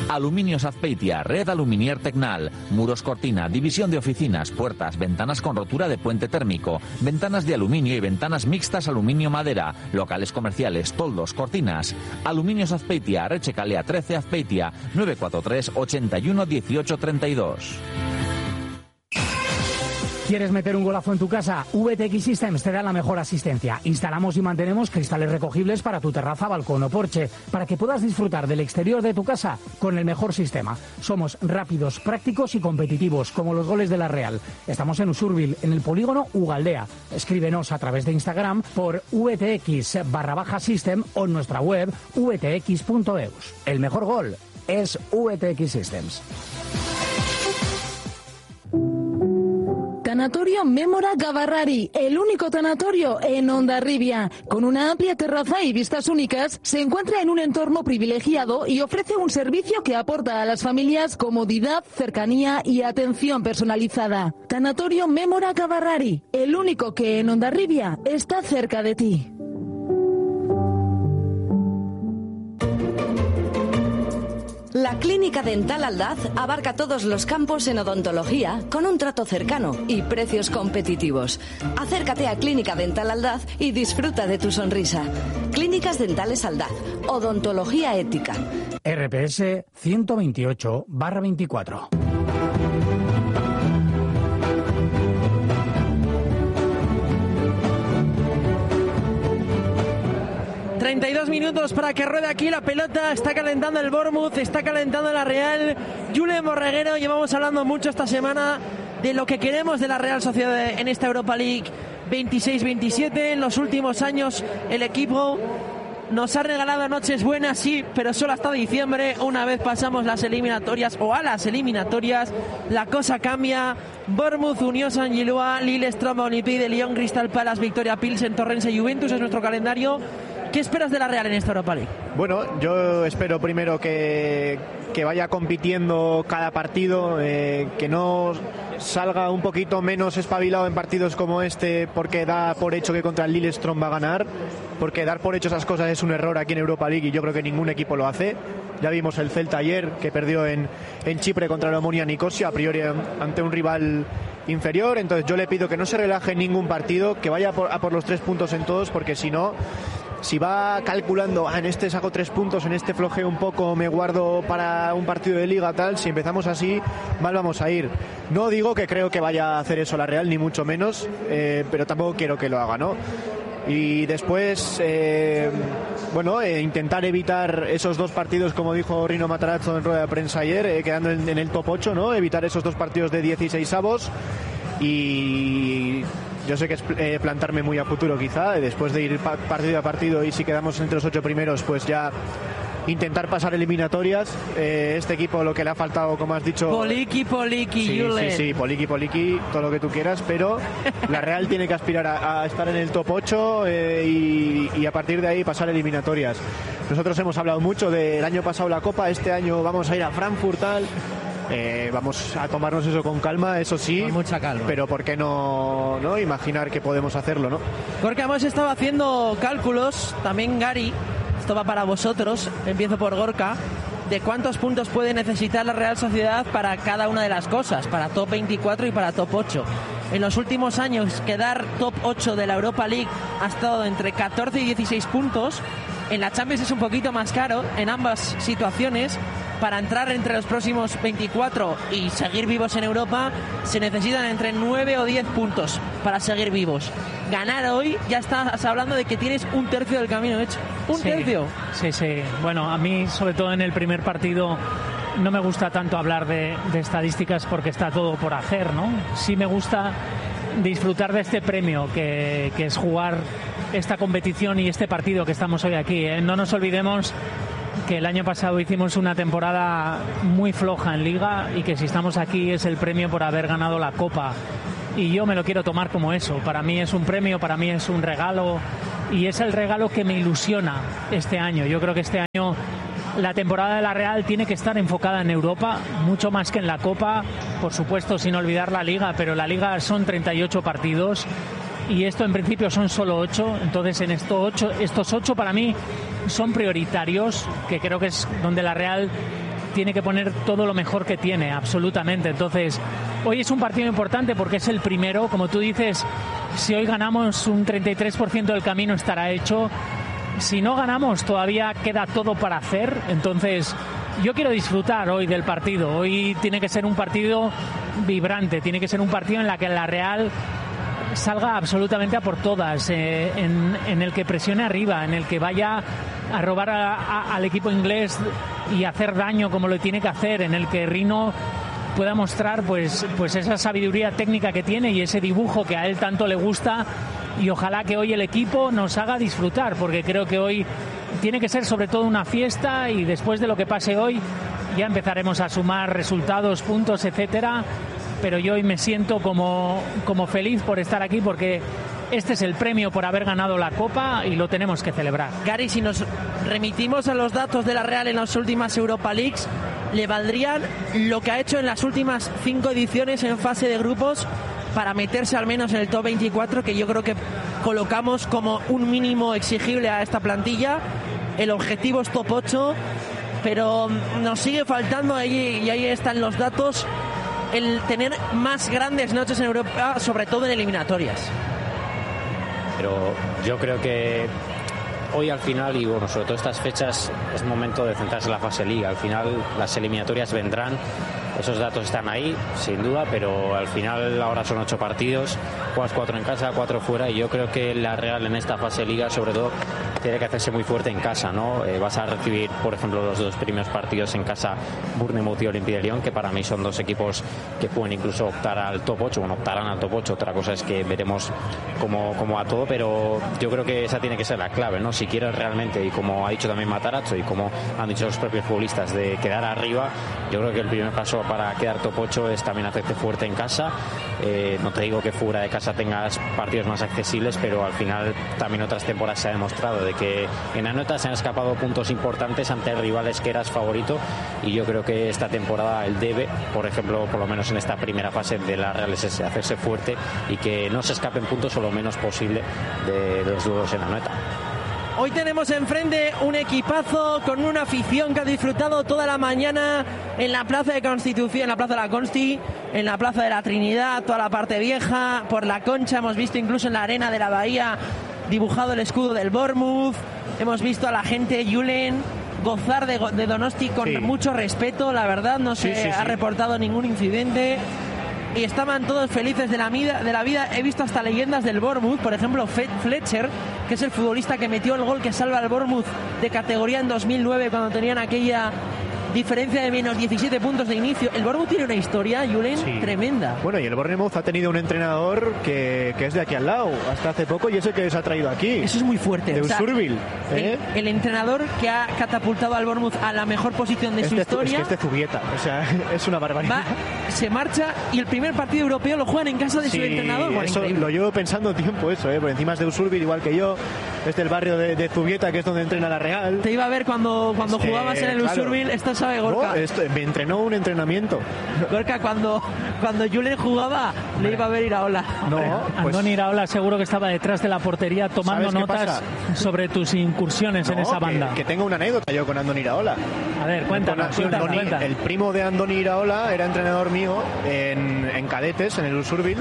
Aluminios Azpeitia, red aluminier Tecnal, muros cortina, división de oficinas, puertas, ventanas con rotura de puente térmico, ventanas de aluminio y ventanas mixtas aluminio-madera, locales comerciales, toldos, cortinas. Aluminios Azpeitia, Rechecalea 13 Azpeitia, 943 81 18 32. ¿Quieres meter un golazo en tu casa? VTX Systems te da la mejor asistencia. Instalamos y mantenemos cristales recogibles para tu terraza, balcón o porche, para que puedas disfrutar del exterior de tu casa con el mejor sistema. Somos rápidos, prácticos y competitivos, como los goles de la Real. Estamos en Usurbil, en el polígono Ugaldea. Escríbenos a través de Instagram por VTX_System o en nuestra web vtx.eus. El mejor gol es VTX Systems. Tanatorio Mémora Gavarrari, el único tanatorio en Hondarribia. Con una amplia terraza y vistas únicas, se encuentra en un entorno privilegiado y ofrece un servicio que aporta a las familias comodidad, cercanía y atención personalizada. Tanatorio Mémora Gavarrari, el único que en Hondarribia está cerca de ti. La Clínica Dental Aldaz abarca todos los campos en odontología con un trato cercano y precios competitivos. Acércate a Clínica Dental Aldaz y disfruta de tu sonrisa. Clínicas Dentales Aldaz, odontología ética. RPS 128/24. 32 minutos para que ruede aquí la pelota. Está calentando el Bournemouth, está calentando la Real. Julen Borreguero, llevamos hablando mucho esta semana de lo que queremos de la Real Sociedad en esta Europa League 26-27. En los últimos años el equipo nos ha regalado noches buenas, sí, pero solo hasta diciembre. Una vez pasamos las eliminatorias o a las eliminatorias, la cosa cambia. Bournemouth, Unió San Gilois, Lille, Stroma, Olympique de Lyon, Crystal Palace, Victoria Pilsen, Torrense, Juventus es nuestro calendario. ¿Qué esperas de la Real en esta Europa League? Bueno, yo espero primero que vaya compitiendo cada partido, que no salga un poquito menos espabilado en partidos como este, porque da por hecho que contra el Lillestrøm va a ganar, porque dar por hecho esas cosas es un error aquí en Europa League y yo creo que ningún equipo lo hace. Ya vimos el Celta ayer, que perdió en Chipre contra el Omonia Nicosia, a priori ante un rival inferior. Entonces yo le pido que no se relaje en ningún partido, que vaya a por los 3 puntos en todos, porque si no, si va calculando, en este saco 3 puntos, en este flojeo un poco, me guardo para un partido de liga, tal, si empezamos así, mal vamos a ir. No digo que creo que vaya a hacer eso la Real, ni mucho menos, pero tampoco quiero que lo haga, ¿no? Y después, intentar evitar esos 2 partidos, como dijo Rino Matarazzo en rueda de prensa ayer, quedando en el top 8, ¿no? Evitar esos 2 partidos de 16avos y... Yo sé que es plantarme muy a futuro quizá, después de ir partido a partido y si quedamos entre los 8 primeros, pues ya intentar pasar eliminatorias. Este equipo lo que le ha faltado, como has dicho... Poliki, Julen. Sí, Poliki, todo lo que tú quieras, pero la Real tiene que aspirar a estar en el top 8 y a partir de ahí pasar eliminatorias. Nosotros hemos hablado mucho del año pasado la Copa, este año vamos a ir a Frankfurt, tal... vamos a tomarnos eso con calma, eso sí, con mucha calma, pero ¿por qué no imaginar que podemos hacerlo, no? Porque hemos estado haciendo cálculos, también Gary, esto va para vosotros, empiezo por Gorka, de cuántos puntos puede necesitar la Real Sociedad para cada una de las cosas, para top 24 y para top 8. En los últimos años, quedar top 8 de la Europa League ha estado entre 14 y 16 puntos. En la Champions es un poquito más caro en ambas situaciones. Para entrar entre los próximos 24 y seguir vivos en Europa se necesitan entre 9 o 10 puntos para seguir vivos. Ganar hoy, ya estás hablando de que tienes un tercio del camino hecho. ¿Un tercio? Sí. Bueno, a mí, sobre todo en el primer partido, no me gusta tanto hablar de estadísticas porque está todo por hacer, ¿no? Sí me gusta disfrutar de este premio que es jugar esta competición y este partido que estamos hoy aquí, ¿eh? No nos olvidemos que el año pasado hicimos una temporada muy floja en Liga y que si estamos aquí es el premio por haber ganado la Copa. Y yo me lo quiero tomar como eso. Para mí es un premio, para mí es un regalo y es el regalo que me ilusiona este año. Yo creo que este año la temporada de la Real tiene que estar enfocada en Europa, mucho más que en la Copa, por supuesto sin olvidar la Liga, pero la Liga son 38 partidos y esto en principio son solo 8, entonces en estos 8 para mí son prioritarios, que creo que es donde la Real tiene que poner todo lo mejor que tiene, absolutamente. Entonces, hoy es un partido importante porque es el primero, como tú dices, si hoy ganamos un 33% del camino estará hecho. Si no ganamos todavía queda todo para hacer, entonces yo quiero disfrutar hoy del partido. Hoy tiene que ser un partido vibrante, tiene que ser un partido en el que la Real salga absolutamente a por todas, en el que presione arriba, en el que vaya a robar al equipo inglés y hacer daño como lo tiene que hacer, en el que Rino pueda mostrar pues esa sabiduría técnica que tiene y ese dibujo que a él tanto le gusta, y ojalá que hoy el equipo nos haga disfrutar, porque creo que hoy tiene que ser sobre todo una fiesta, y después de lo que pase hoy ya empezaremos a sumar resultados, puntos, etcétera. Pero yo hoy me siento como feliz por estar aquí, porque este es el premio por haber ganado la Copa y lo tenemos que celebrar. Gary, si nos remitimos a los datos de la Real en las últimas Europa Leagues, le valdrían lo que ha hecho en las últimas 5 ediciones en fase de grupos para meterse al menos en el top 24, que yo creo que colocamos como un mínimo exigible a esta plantilla. El objetivo es top 8, pero nos sigue faltando, y ahí están los datos, el tener más grandes noches en Europa, sobre todo en eliminatorias. Pero yo creo que hoy al final, y bueno, sobre todo estas fechas, es momento de centrarse en la fase liga. Al final las eliminatorias vendrán, esos datos están ahí, sin duda, pero al final ahora son 8 partidos, juegas 4 en casa, 4 fuera, y yo creo que la Real en esta fase liga, sobre todo, tiene que hacerse muy fuerte en casa, ¿no? Vas a recibir, por ejemplo, los 2 primeros partidos en casa, Bournemouth y Olympique de Lyon, que para mí son 2 equipos que pueden incluso optar al top 8, bueno, optarán al top 8, otra cosa es que veremos cómo va todo, pero yo creo que esa tiene que ser la clave, ¿no? Si quieres realmente, y como ha dicho también Matarazzo, y como han dicho los propios futbolistas, de quedar arriba, yo creo que el primer paso para quedar top 8 es también hacerte fuerte en casa. No te digo que fuera de casa tengas partidos más accesibles, pero al final también otras temporadas se ha demostrado de que en Anoeta se han escapado puntos importantes ante rivales que eras favorito, y yo creo que esta temporada el debe, por ejemplo, por lo menos en esta primera fase de la Real, es hacerse fuerte y que no se escapen puntos o lo menos posible de los duelos en Anoeta. Hoy tenemos enfrente un equipazo con una afición que ha disfrutado toda la mañana en la Plaza de Constitución, en la Plaza de la Consti, en la Plaza de la Trinidad, toda la parte vieja, por la Concha. Hemos visto incluso en la arena de la Bahía dibujado el escudo del Bournemouth. Hemos visto a la gente Julen gozar de Donosti con mucho respeto, la verdad, no se ha reportado ningún incidente. Y estaban todos felices de la vida. He visto hasta leyendas del Bournemouth, por ejemplo Fletcher, que es el futbolista que metió el gol que salva al Bournemouth de categoría en 2009, cuando tenían aquella diferencia de menos 17 puntos de inicio. El Bournemouth tiene una historia, Julen, tremenda. Bueno, y el Bournemouth ha tenido un entrenador que es de aquí al lado, hasta hace poco, y ese que se ha traído aquí. Eso es muy fuerte. De Usurbil. El entrenador que ha catapultado al Bournemouth a la mejor posición de su historia. Es de Zubieta, o sea, es una barbaridad. Se marcha y el primer partido europeo lo juegan en casa de su entrenador. Bueno, eso increíble. lo llevo pensando tiempo, eso, por encima es de Usurbil, igual que yo. Es del barrio de Zubieta, que es donde entrena la Real. Te iba a ver cuando jugabas en el Usurbil. Esto sabe Gorka. No, me entrenó un entrenamiento. Gorka, cuando Julen jugaba, le iba a ver Iraola. No, pues, Andoni Iraola seguro que estaba detrás de la portería tomando notas sobre tus incursiones en esa banda. Que tengo una anécdota yo con Andoni Iraola. A ver, cuéntanos. El primo de Andoni Iraola era entrenador mío en cadetes, en el Usurbil.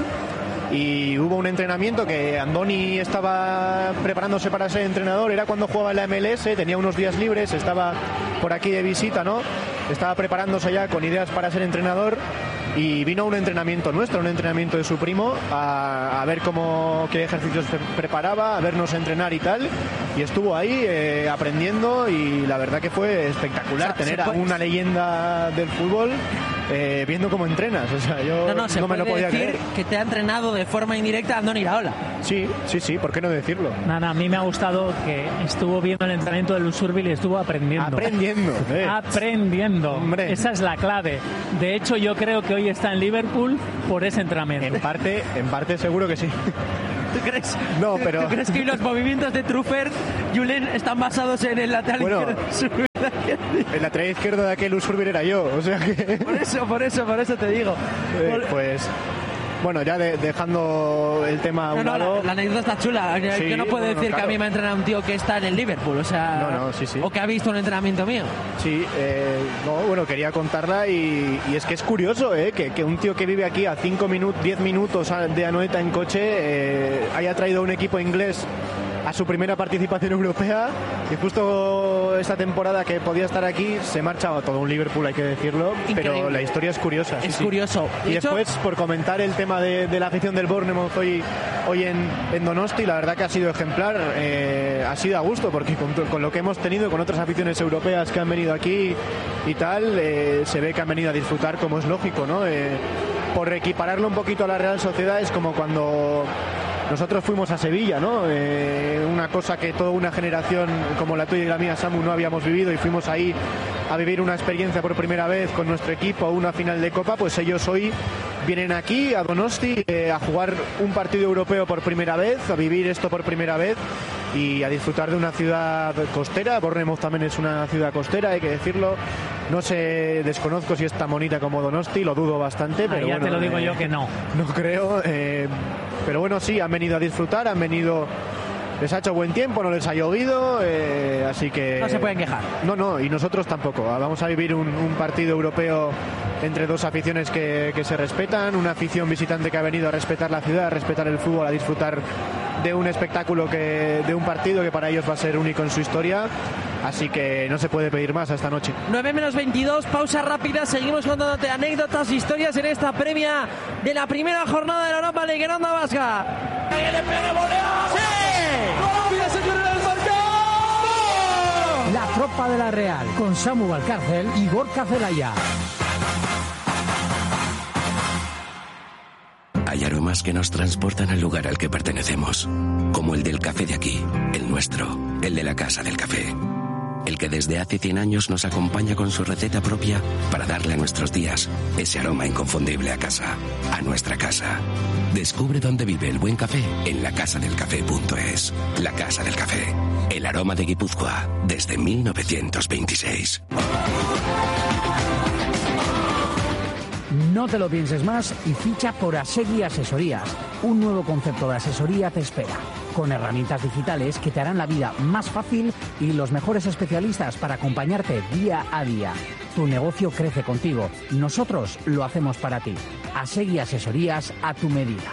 Y hubo un entrenamiento que Andoni estaba preparándose para ser entrenador, era cuando jugaba en la MLS, tenía unos días libres, estaba por aquí de visita, ¿no? Estaba preparándose ya con ideas para ser entrenador, y vino a un entrenamiento nuestro, un entrenamiento de su primo, a ver qué ejercicios preparaba, a vernos entrenar y tal, y estuvo ahí aprendiendo, y la verdad que fue espectacular tener a una leyenda del fútbol viendo cómo entrenas. O sea, yo no me lo podía creer. Que te ha entrenado de forma indirecta Andoni Iraola. Sí, ¿por qué no decirlo? Nada, a mí me ha gustado que estuvo viendo el entrenamiento del Usurbil y estuvo aprendiendo. Aprendiendo. Hombre. Esa es la clave. De hecho, yo creo que hoy está en Liverpool por ese entrenamiento. En parte seguro que sí. ¿Tú crees? No, pero... ¿Tú crees que los movimientos de Truffert, Julen, están basados en el lateral izquierdo? El lateral izquierdo de aquel Usurbil era yo, o sea que... Por eso te digo. Bueno, ya dejando el tema a un lado... La anécdota está chula. Sí, yo no puedo decir que a mí me ha entrenado un tío que está en el Liverpool, o sea... sí. O que ha visto un entrenamiento mío. Sí, quería contarla y es que es curioso, que un tío que vive aquí a 10 minutos de Anoeta en coche haya traído un equipo inglés a su primera participación europea y justo esta temporada que podía estar aquí se marcha todo un Liverpool, hay que decirlo. Increíble. Pero la historia es curiosa. Es curioso. Y después, por comentar el tema de la afición del Bournemouth hoy en Donosti, la verdad que ha sido ejemplar, ha sido a gusto, porque con lo que hemos tenido, con otras aficiones europeas que han venido aquí y tal, se ve que han venido a disfrutar, como es lógico, ¿no? Por equipararlo un poquito a la Real Sociedad, es como cuando nosotros fuimos a Sevilla, ¿no? Una cosa que toda una generación como la tuya y la mía, Samu, no habíamos vivido, y fuimos ahí a vivir una experiencia por primera vez con nuestro equipo, una final de Copa. Pues ellos hoy vienen aquí a Donosti a jugar un partido europeo por primera vez, a vivir esto por primera vez y a disfrutar de una ciudad costera. Bournemouth también es una ciudad costera, hay que decirlo. No sé, desconozco si es tan bonita como Donosti, lo dudo bastante, pero ya bueno, te lo digo yo que no. No creo, pero bueno, sí, han venido a disfrutar, les ha hecho buen tiempo, no les ha llovido, así que... No se pueden quejar. No, y nosotros tampoco. Vamos a vivir un partido europeo entre dos aficiones que se respetan, una afición visitante que ha venido a respetar la ciudad, a respetar el fútbol, a disfrutar de un espectáculo, de un partido que para ellos va a ser único en su historia. Así que no se puede pedir más a esta noche. 9:22, pausa rápida. Seguimos contándote anécdotas, historias en esta previa de la primera jornada de la Europa League en Onda Vasca. La tropa de la Real, con Samu Valcárcel y Gorka Zelaya. Hay aromas que nos transportan al lugar al que pertenecemos, como el del café de aquí, el nuestro, el de la Casa del Café. El que desde hace 100 años nos acompaña con su receta propia para darle a nuestros días ese aroma inconfundible a casa, a nuestra casa. Descubre dónde vive el buen café en lacasadelcafé.es. La Casa del Café, el aroma de Guipúzcoa desde 1926. No te lo pienses más y ficha por Asegui Asesorías. Un nuevo concepto de asesoría te espera, con herramientas digitales que te harán la vida más fácil y los mejores especialistas para acompañarte día a día. Tu negocio crece contigo. Nosotros lo hacemos para ti. Asegui Asesorías a tu medida.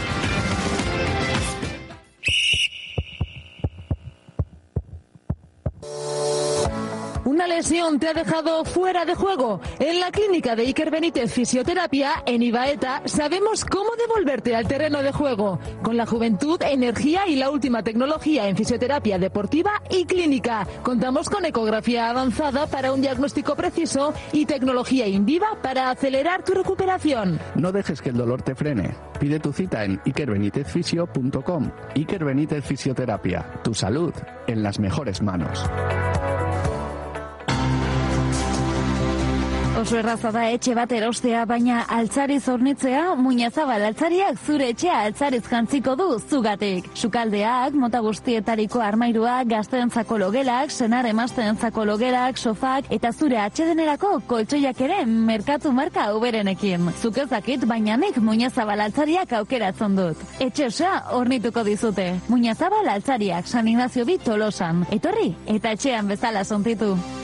¿Una lesión te ha dejado fuera de juego? En la clínica de Iker Benítez Fisioterapia, en Ibaeta, sabemos cómo devolverte al terreno de juego. Con la juventud, energía y la última tecnología en fisioterapia deportiva y clínica. Contamos con ecografía avanzada para un diagnóstico preciso y tecnología in viva para acelerar tu recuperación. No dejes que el dolor te frene. Pide tu cita en ikerbenitezfisio.com. Iker Benítez Fisioterapia. Tu salud en las mejores manos. Oso erraza da etxe bat erostea, baina altzariz hornitzea, Muñezabal altzariak zure etxea altzariz jantziko du zugatik. Sukaldeak, mota guztietariko armairuak, gazteentzako logelak, senar emazteentzako logelak, sofak eta zure atsedenerako koltsoiak ere merkatu marka uberenekin. Zuk ez dakit, baina nik Muñezabal altzariak aukeratzen dut. Etxe osoa hornituko dizute. Muñezabal altzariak, San Ignacio bi Tolosan. Etorri eta etxean bezala sontitu.